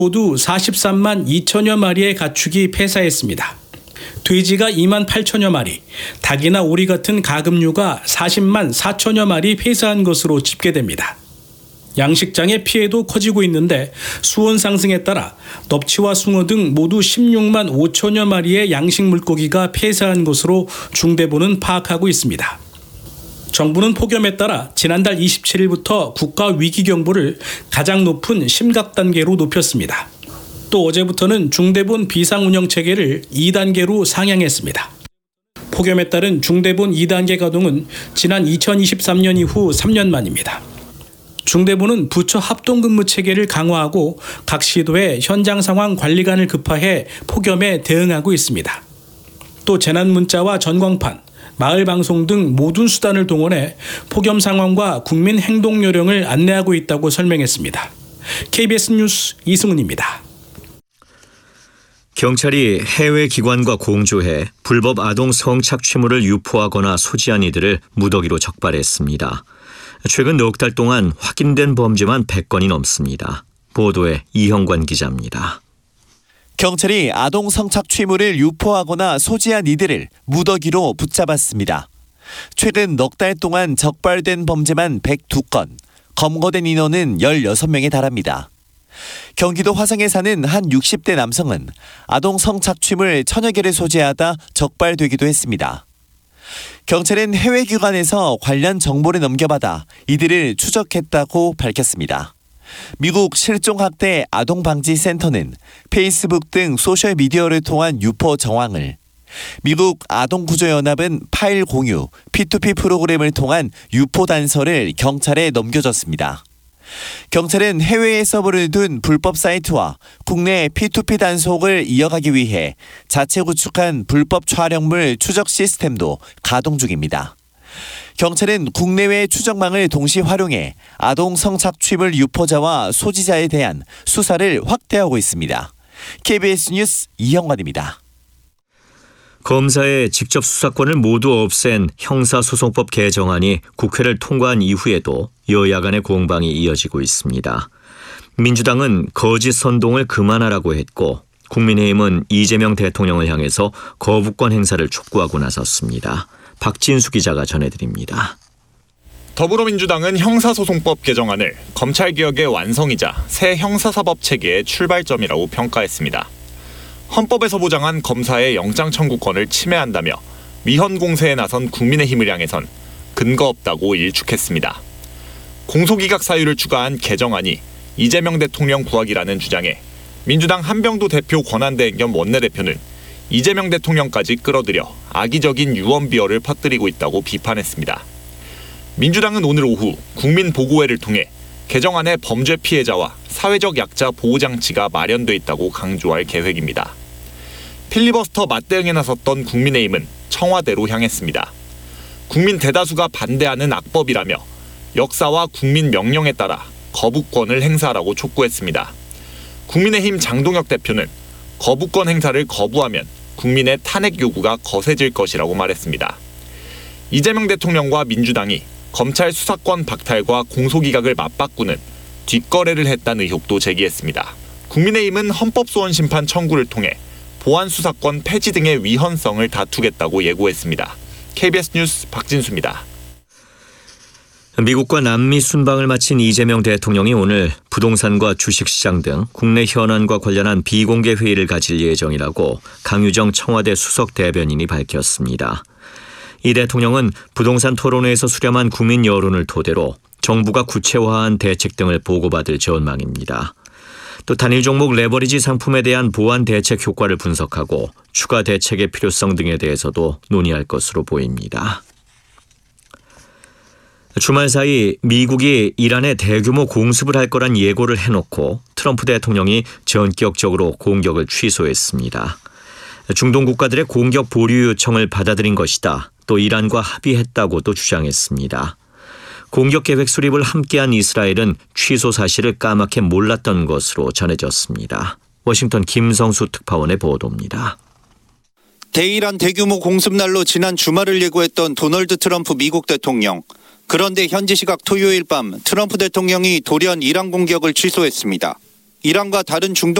모두 43만 2천여 마리의 가축이 폐사했습니다. 돼지가 2만 8천여 마리, 닭이나 오리 같은 가금류가 40만 4천여 마리 폐사한 것으로 집계됩니다. 양식장의 피해도 커지고 있는데 수온 상승에 따라 넙치와 숭어 등 모두 16만 5천여 마리의 양식 물고기가 폐사한 것으로 중대본은 파악하고 있습니다. 정부는 폭염에 따라 지난달 27일부터 국가 위기경보를 가장 높은 심각 단계로 높였습니다. 또 어제부터는 중대본 비상운영체계를 2단계로 상향했습니다. 폭염에 따른 중대본 2단계 가동은 지난 2023년 이후 3년 만입니다. 중대본은 부처 합동근무 체계를 강화하고 각 시도의 현장 상황 관리관을 급파해 폭염에 대응하고 있습니다. 또 재난문자와 전광판, 마을방송 등 모든 수단을 동원해 폭염 상황과 국민 행동 요령을 안내하고 있다고 설명했습니다. KBS 뉴스 이승훈입니다. 경찰이 해외 기관과 공조해 불법 아동 성착취물을 유포하거나 소지한 이들을 무더기로 적발했습니다. 최근 넉 달 동안 확인된 범죄만 100건이 넘습니다. 보도에 이형관 기자입니다. 경찰이 아동 성착취물을 유포하거나 소지한 이들을 무더기로 붙잡았습니다. 최근 넉 달 동안 적발된 범죄만 102건, 검거된 인원은 16명에 달합니다. 경기도 화성에 사는 한 60대 남성은 아동 성착취물 천여 개를 소지하다 적발되기도 했습니다. 경찰은 해외 기관에서 관련 정보를 넘겨받아 이들을 추적했다고 밝혔습니다. 미국 실종학대 아동방지센터는 페이스북 등 소셜미디어를 통한 유포 정황을, 미국 아동구조연합은 파일 공유, P2P 프로그램을 통한 유포 단서를 경찰에 넘겨줬습니다. 경찰은 해외에 서버를 둔 불법 사이트와 국내 P2P 단속을 이어가기 위해 자체 구축한 불법 촬영물 추적 시스템도 가동 중입니다. 경찰은 국내외 추적망을 동시 활용해 아동 성착취물 유포자와 소지자에 대한 수사를 확대하고 있습니다. KBS 뉴스 이형관입니다. 검사의 직접 수사권을 모두 없앤 형사소송법 개정안이 국회를 통과한 이후에도 여야 간의 공방이 이어지고 있습니다. 민주당은 거짓 선동을 그만하라고 했고 국민의힘은 이재명 대통령을 향해서 거부권 행사를 촉구하고 나섰습니다. 박진수 기자가 전해드립니다. 더불어민주당은 형사소송법 개정안을 검찰개혁의 완성이자 새 형사사법 체계의 출발점이라고 평가했습니다. 헌법에서 보장한 검사의 영장 청구권을 침해한다며 위헌 공세에 나선 국민의힘을 향해선 근거 없다고 일축했습니다. 공소기각 사유를 추가한 개정안이 이재명 대통령 구하기라는 주장에 민주당 한병도 대표 권한대행 겸 원내대표는 이재명 대통령까지 끌어들여 악의적인 유언비어를 퍼뜨리고 있다고 비판했습니다. 민주당은 오늘 오후 국민보고회를 통해 개정안에 범죄 피해자와 사회적 약자 보호장치가 마련돼 있다고 강조할 계획입니다. 필리버스터 맞대응에 나섰던 국민의힘은 청와대로 향했습니다. 국민 대다수가 반대하는 악법이라며 역사와 국민 명령에 따라 거부권을 행사하라고 촉구했습니다. 국민의힘 장동혁 대표는 거부권 행사를 거부하면 국민의 탄핵 요구가 거세질 것이라고 말했습니다. 이재명 대통령과 민주당이 검찰 수사권 박탈과 공소기각을 맞바꾸는 뒷거래를 했다는 의혹도 제기했습니다. 국민의힘은 헌법소원심판 청구를 통해 보안수사권 폐지 등의 위헌성을 다투겠다고 예고했습니다. KBS 뉴스 박진수입니다. 미국과 남미 순방을 마친 이재명 대통령이 오늘 부동산과 주식시장 등 국내 현안과 관련한 비공개 회의를 가질 예정이라고 강유정 청와대 수석 대변인이 밝혔습니다. 이 대통령은 부동산 토론회에서 수렴한 국민 여론을 토대로 정부가 구체화한 대책 등을 보고받을 전망입니다. 또 단일 종목 레버리지 상품에 대한 보완 대책 효과를 분석하고 추가 대책의 필요성 등에 대해서도 논의할 것으로 보입니다. 주말 사이 미국이 이란에 대규모 공습을 할 거란 예고를 해놓고 트럼프 대통령이 전격적으로 공격을 취소했습니다. 중동 국가들의 공격 보류 요청을 받아들인 것이다. 또 이란과 합의했다고도 주장했습니다. 공격 계획 수립을 함께한 이스라엘은 취소 사실을 까맣게 몰랐던 것으로 전해졌습니다. 워싱턴 김성수 특파원의 보도입니다. 대이란 대규모 공습날로 지난 주말을 예고했던 도널드 트럼프 미국 대통령. 그런데 현지 시각 토요일 밤 트럼프 대통령이 돌연 이란 공격을 취소했습니다. 이란과 다른 중동